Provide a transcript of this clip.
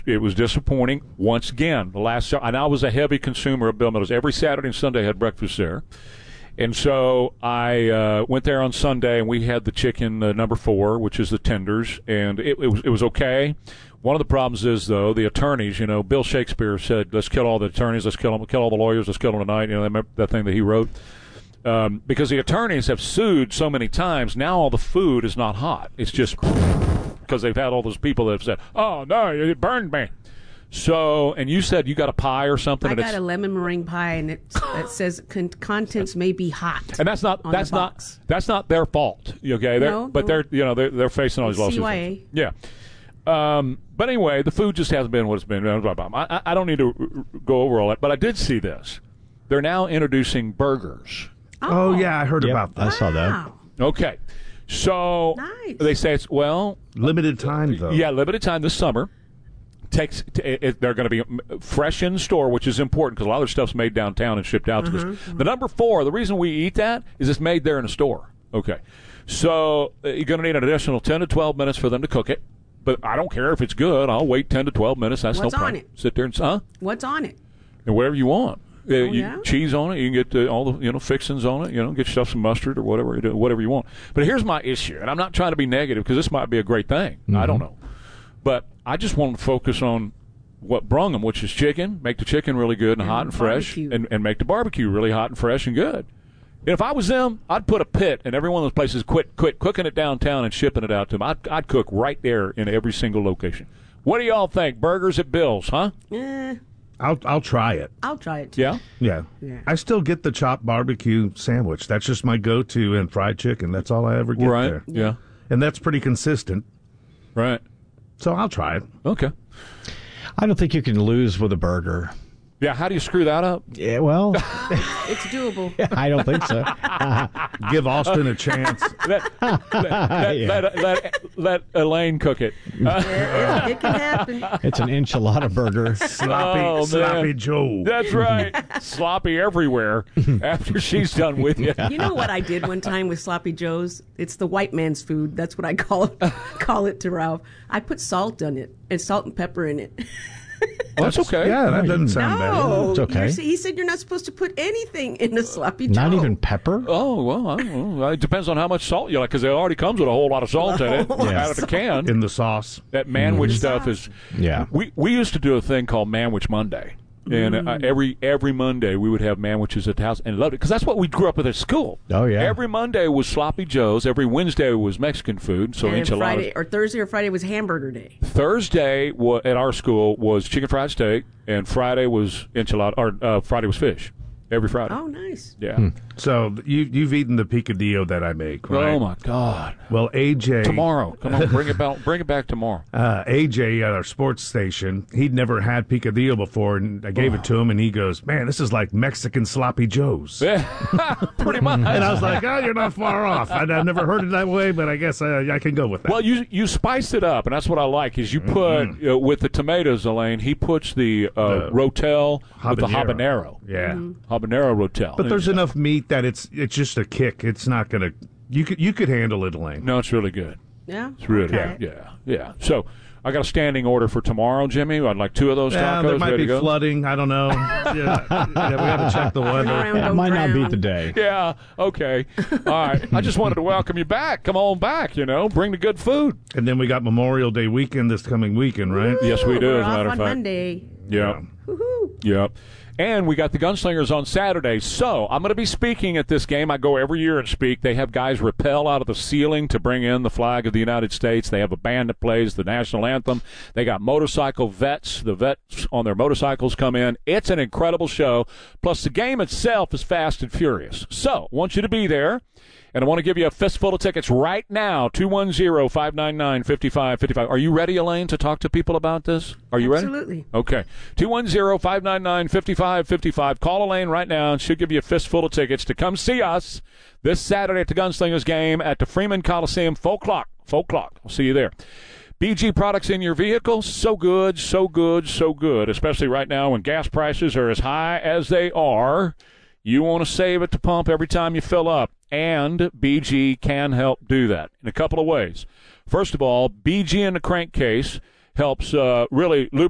was disappointing once again. And I was a heavy consumer of Bill Miller's. Every Saturday and Sunday I had breakfast there. And so I went there on Sunday, and we had the chicken number 4, which is the tenders, and it was okay. One of the problems is, though, the attorneys. Bill Shakespeare said, "Let's kill all the attorneys. Let's kill all the lawyers. Let's kill them tonight." That thing that he wrote. Because the attorneys have sued so many times, now all the food is not hot. It's just because they've had all those people that have said, "Oh no, it burned me." So, and you said you got a pie or something. I got a lemon meringue pie, and it says contents may be hot. And that's not their fault. Okay, but they're facing all these lawsuits. CYA. Yeah. But anyway, the food just hasn't been what it's been. I don't need to go over all that, but I did see this. They're now introducing burgers. Oh yeah, I heard about that. I saw that. Okay. So nice. They say it's limited time though. Yeah, limited time this summer. They're going to be fresh in store, which is important because a lot of their stuff's made downtown and shipped out to us. The number 4, the reason we eat that is it's made there in a store. Okay. So you're going to need an additional 10 to 12 minutes for them to cook it. But I don't care if it's good. I'll wait 10 to 12 minutes. That's What's no problem. on it? Sit there and What's on it? And whatever you want. Yeah? Cheese on it. You can get all the fixings on it. Get yourself some mustard or whatever you want. But here's my issue, and I'm not trying to be negative because this might be a great thing. I don't know. But I just want to focus on what brung them, which is chicken. Make the chicken really good and hot and fresh, and make the barbecue really hot and fresh and good. And if I was them, I'd put a pit in every one of those places. Quit cooking it downtown and shipping it out to them. I'd cook right there in every single location. What do y'all think? Burgers at Bill's, huh? I'll try it. I'll try it too. Yeah? Yeah. I still get the chopped barbecue sandwich. That's just my go-to, and fried chicken. That's all I ever get there. Yeah. And that's pretty consistent. Right. So I'll try it. Okay. I don't think you can lose with a burger. Yeah, how do you screw that up? Yeah, well, it's doable. I don't think so. Give Austin a chance. Let Elaine cook it. It can happen. It's an enchilada burger. Sloppy Joe. That's right. Sloppy everywhere after she's done with you. You know what I did one time with Sloppy Joe's? It's the white man's food. That's what I call it to Ralph. I put salt on it and salt and pepper in it. That's okay. Yeah, that doesn't sound bad. It's okay. He said you're not supposed to put anything in a Sloppy Joe. Not even pepper? Oh, well, I don't know. It depends on how much salt you like, because it already comes with a whole lot of salt in it out of the can. In the sauce. That Manwich stuff is... Yeah. We used to do a thing called Manwich Monday. And every Monday we would have manwiches at the house and loved it because that's what we grew up with at school. Oh yeah. Every Monday was Sloppy Joe's. Every Wednesday was Mexican food. So and Friday or Thursday or Friday was hamburger day. Thursday at our school was chicken fried steak, and Friday was enchilada. Or Friday was fish. Every Friday. Oh, nice. Yeah. So you've eaten the picadillo that I make, right? Oh my God. Well, AJ tomorrow. Come on, bring it back tomorrow. AJ at our sports station, he'd never had picadillo before, and I gave it to him, and he goes, "Man, this is like Mexican Sloppy Joe's." Yeah, pretty much. And I was like, "Oh, you're not far off." I've never heard it that way, but I guess I can go with that. Well, you spiced it up, and that's what I like. Is you put with the tomatoes, Elaine. He puts the Rotel with the habanero. Yeah. Habanero Rotel. But there's enough meat that it's just a kick. It's not gonna. You could handle it, Elaine. No, it's really good. Yeah, it's really good. Yeah. So I got a standing order for tomorrow, Jimmy. I'd like 2 of those tacos. There might be flooding. I don't know. We got to check the weather. It might not be the day. Yeah. Okay. All right. I just wanted to welcome you back. Come on back. Bring the good food. And then we got Memorial Day weekend this coming weekend, right? Woo, yes, we do. We're as a matter off of on fact. Monday. Yeah. Woohoo. Yep. And we got the Gunslingers on Saturday. So I'm going to be speaking at this game. I go every year and speak. They have guys rappel out of the ceiling to bring in the flag of the United States. They have a band that plays the national anthem. They got motorcycle vets. The vets on their motorcycles come in. It's an incredible show. Plus, the game itself is fast and furious. So I want you to be there. And I want to give you a fistful of tickets right now, 210-599-5555. Are you ready, Elaine, to talk to people about this? Are you ready? Absolutely. Okay. 210-599-5555. Call Elaine right now, and she'll give you a fistful of tickets to come see us this Saturday at the Gunslingers game at the Freeman Coliseum, 4 o'clock. 4 o'clock. I'll see you there. BG products in your vehicle, so good, so good, so good, especially right now when gas prices are as high as they are. You want to save at the pump every time you fill up, and BG can help do that in a couple of ways. First of all, BG in the crankcase helps really lubricate